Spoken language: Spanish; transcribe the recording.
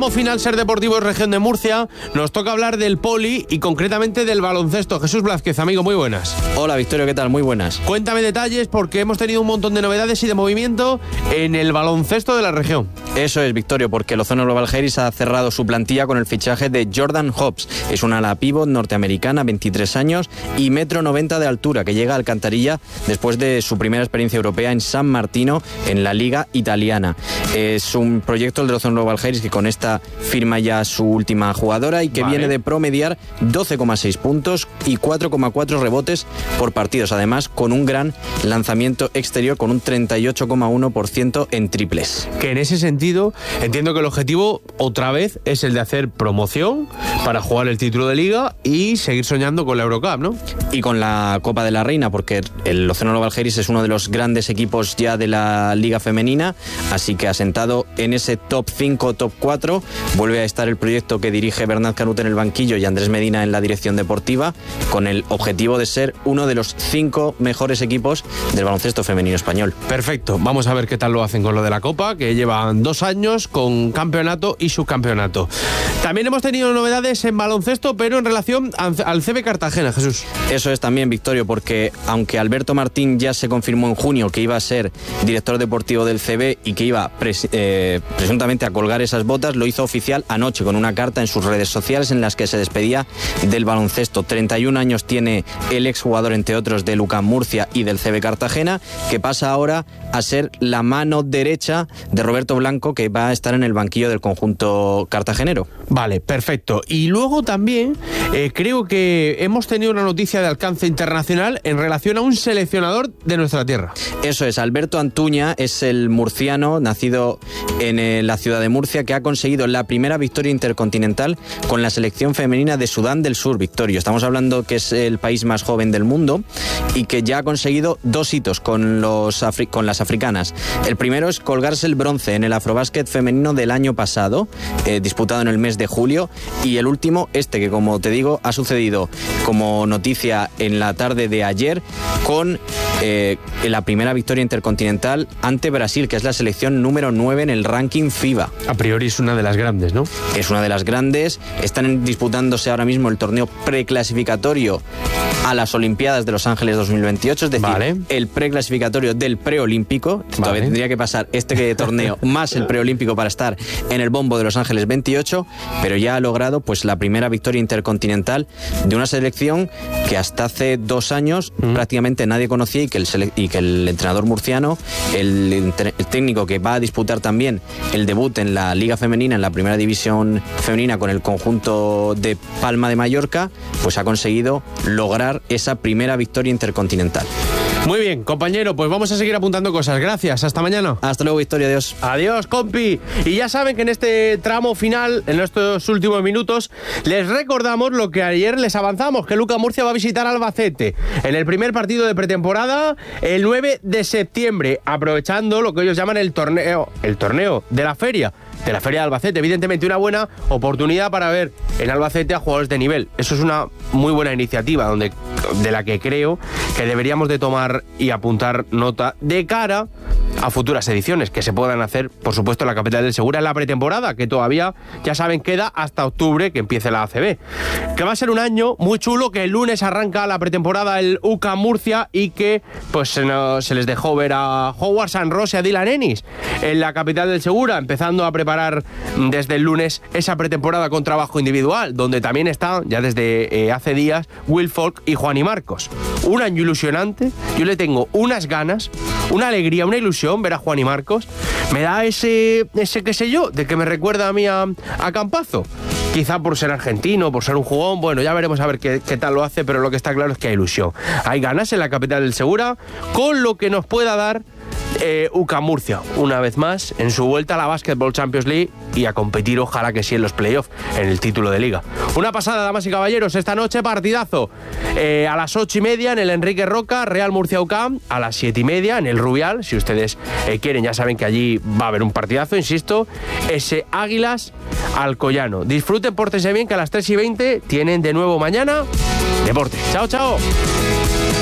tramo final Ser Deportivo Región de Murcia, nos toca hablar del poli y concretamente del baloncesto. Jesús Blázquez, amigo, muy buenas. Hola Victorio, ¿qué tal? Muy buenas. Cuéntame detalles porque hemos tenido un montón de novedades y de movimiento en el baloncesto de la región. Eso es, Victorio, porque el Ozono Global Heris ha cerrado su plantilla con el fichaje de Jordan Hobbs. Es una ala pívot norteamericana, 23 años y 1,90 m de altura, que llega a Alcantarilla después de su primera experiencia europea en San Martino, en la Liga Italiana. Es un proyecto, el del Ozono Global Heris, que con esta firma ya su última jugadora y que viene de promediar 12,6 puntos y 4,4 rebotes por partidos. Además, con un gran lanzamiento exterior, con un 38,1% en triples. Que en ese sentido, entiendo que el objetivo, otra vez, es el de hacer promoción para jugar el título de Liga y seguir soñando con la Eurocup, ¿no? Y con la Copa de la Reina, porque el Ozono Global Heris es uno de los grandes equipos ya de la Liga Femenina, así que asentado en ese top 5, top 4, vuelve a estar el proyecto que dirige Bernat Canut en el banquillo y Andrés Medina en la dirección deportiva, con el objetivo de ser uno de los 5 mejores equipos del baloncesto femenino español. Perfecto, vamos a ver qué tal lo hacen con lo de la Copa, que llevan 2 años con campeonato y subcampeonato. También hemos tenido novedades en baloncesto, pero en relación al CB Cartagena, Jesús. Eso es también, Victorio, porque aunque Alberto Martín ya se confirmó en junio que iba a ser director deportivo del CB y que iba presuntamente a colgar esas botas, lo hizo oficial anoche con una carta en sus redes sociales en las que se despedía del baloncesto. 31 años tiene el exjugador, entre otros, del UCAM Murcia y del CB Cartagena, que pasa ahora a ser la mano derecha de Roberto Blanco, que va a estar en el banquillo del conjunto cartagenero. Vale, perfecto. Y luego también creo que hemos tenido una noticia de alcance internacional en relación a un seleccionador de nuestra tierra. Eso es, Alberto Antuña es el murciano, nacido en la ciudad de Murcia, que ha conseguido la primera victoria intercontinental con la selección femenina de Sudán del Sur, Victorio. Estamos hablando que es el país más joven del mundo y que ya ha conseguido 2 hitos con las africanas. El primero es colgarse el bronce en el Afrobásquet femenino del año pasado, disputado en el mes de julio, y el último, que como te digo, ha sucedido como noticia en la tarde de ayer con la primera victoria intercontinental ante Brasil, que es la selección número 9 en el ranking FIBA. A priori es una de las grandes, ¿no? Es una de las grandes. Están disputándose ahora mismo el torneo preclasificatorio a las Olimpiadas de Los Ángeles 2028, es decir, el preclasificatorio del preolímpico. Todavía tendría que pasar este torneo más el preolímpico para estar en el bombo de Los Ángeles 28, pero ya ha logrado pues la primera victoria intercontinental de una selección que hasta hace 2 años prácticamente nadie conocía y que el entrenador murciano, el técnico que va a disputar también el debut en la Liga Femenina, en la primera división femenina con el conjunto de Palma de Mallorca, pues ha conseguido lograr esa primera victoria intercontinental. Muy bien, compañero, pues vamos a seguir apuntando cosas. Gracias, hasta mañana. Hasta luego, Victoria, adiós. Adiós, compi. Y ya saben que en este tramo final, en estos últimos minutos, les recordamos lo que ayer les avanzamos, que UCAM Murcia va a visitar Albacete en el primer partido de pretemporada el 9 de septiembre, aprovechando lo que ellos llaman el torneo de la feria de Albacete. Evidentemente una buena oportunidad para ver en Albacete a jugadores de nivel. Eso es una muy buena iniciativa de la que creo que deberíamos de tomar y apuntar nota de cara a futuras ediciones que se puedan hacer, por supuesto, en la capital del Segura en la pretemporada, que todavía, ya saben, queda hasta octubre que empiece la ACB. Que va a ser un año muy chulo, que el lunes arranca la pretemporada el UCAM Murcia y que pues se les dejó ver a Howard San Ross y a Dylan Ennis en la capital del Segura, empezando a preparar desde el lunes esa pretemporada con trabajo individual, donde también están ya desde hace días Will Folk y Juan y Marcos. Un año ilusionante, yo le tengo unas ganas, una alegría, una ilusión ver a Juan y Marcos. Me da ese qué sé yo, de que me recuerda a mí a Campazo. Quizá por ser argentino, por ser un jugón, bueno, ya veremos a ver qué tal lo hace, pero lo que está claro es que hay ilusión. Hay ganas en la capital del Segura, con lo que nos pueda dar UCAM Murcia, una vez más, en su vuelta a la Basketball Champions League y a competir, ojalá que sí, en los playoffs, en el título de Liga. Una pasada, damas y caballeros, esta noche partidazo a las 8:30 en el Enrique Roca, Real Murcia UCAM, a las 7:30 en el Rubial, si ustedes quieren, ya saben que allí va a haber un partidazo, insisto, ese Águilas Alcoyano. Disfruten, pórtense bien, que a las 3:20 tienen de nuevo mañana Deporte. Chao, chao.